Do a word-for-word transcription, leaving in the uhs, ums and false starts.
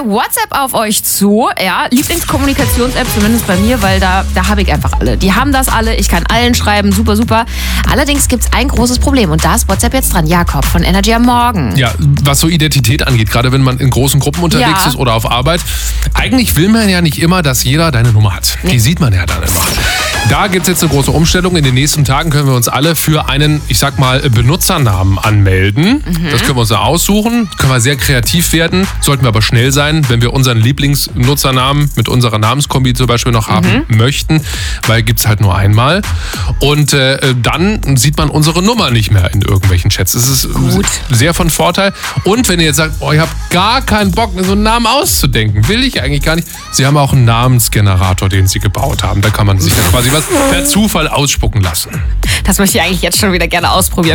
WhatsApp auf euch zu. Ja, Lieblingskommunikations-App, zumindest bei mir, weil da, da habe ich einfach alle. Die haben das alle, ich kann allen schreiben, super, super. Allerdings gibt es ein großes Problem und da ist WhatsApp jetzt dran. Jakob von Energy am Morgen. Ja, was so Identität angeht, gerade wenn man in großen Gruppen unterwegs Ja. ist oder auf Arbeit. Eigentlich will man ja nicht immer, dass jeder deine Nummer hat. Nee. Die sieht man ja dann immer. Da gibt es jetzt eine große Umstellung. In den nächsten Tagen können wir uns alle für einen, ich sag mal, Benutzernamen anmelden. Mhm. Das können wir uns da aussuchen. Können wir sehr kreativ werden. Sollten wir aber schnell sein, wenn wir unseren Lieblingsnutzernamen mit unserer Namenskombi zum Beispiel noch haben Mhm. möchten. Weil gibt es halt nur einmal. Und äh, dann sieht man unsere Nummer nicht mehr in irgendwelchen Chats. Das ist Gut. sehr von Vorteil. Und wenn ihr jetzt sagt, oh, ich habe gar keinen Bock, mir so einen Namen auszudenken, will ich eigentlich gar nicht. Sie haben auch einen Namensgenerator, den sie gebaut haben. Da kann man sich dann quasi was per Zufall ausspucken lassen. Das möchte ich eigentlich jetzt schon wieder gerne ausprobieren.